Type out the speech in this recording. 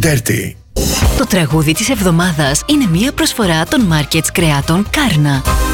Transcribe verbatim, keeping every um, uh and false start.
Dirty. Το τραγούδι της εβδομάδας είναι μια προσφορά των Markets Κρεάτων Κάρνα.